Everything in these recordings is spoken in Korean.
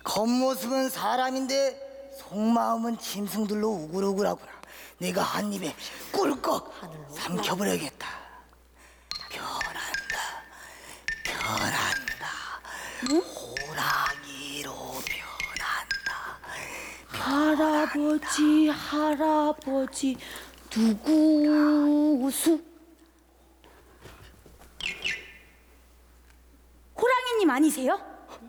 겉모습은 사람인데 속마음은 짐승들로 우글우글하구나. 내가 한 입에 꿀꺽 삼켜버려야겠다. 변한다. 호랑이로 변한다. 할아버지 누구수? 호랑이님 아니세요?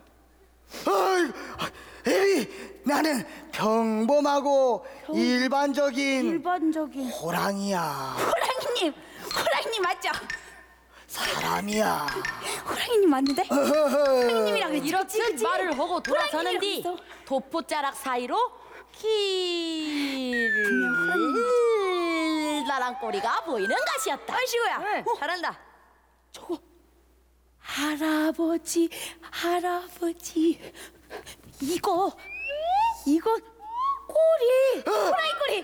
에이, 나는 평범하고 일반적인 호랑이야. 호랑이님 맞죠? 사람이야. 호랑이님 맞는데? 호랑이님이랑 이렇게 말을 하고 돌아서는 뒤 도포자락 사이로 길나란 꼬리가 보이는 것이었다. 아이씨고야. 네, 잘한다. 저거 할아버지 이거 꼬리 호랑이 꼬리.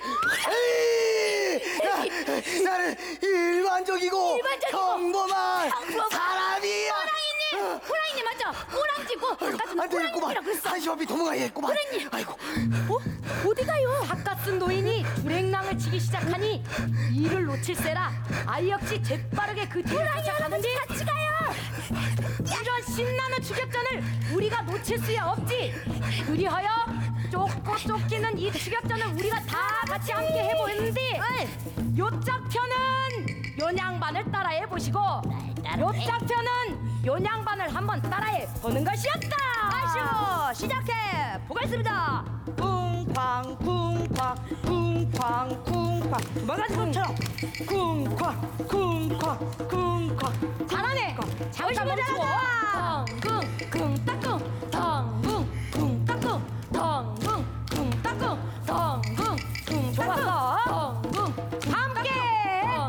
에이, 나는 일반적이고 평범한 사람이야. 호랑이님 맞죠? 꼬랑지고 바깥은 안 돼, 꼬마. 호랑이라 그랬어. 한시 앞이 도망가야겠구만. 아이고. 어디 가요? 바깥 쓴 노인이 주랭랑을 치기 시작하니 이를 놓칠세라 아이 역시 재빠르게 그 뒤를 쫓아가는데 같이 가요. 이런 신나는 추격전을 우리가 놓칠 수야 없지. 그리하여 쫓고 쫓기는 이 추격전을 우리가 다 같이 함께 해보는데 요짝 편은 요냥반을 따라해 보시고 요짝 편은 요냥반을 한번 따라해 보는 것이었다. 아이고 시작해 보겠습니다. 쿵쾅 쿵쾅 쿵쾅 쿵쾅 도망가지 것처럼 쿵쾅 쿵쾅 쿵쾅 잘하네. 잠깐 멈추고 쿵쿵 따쿵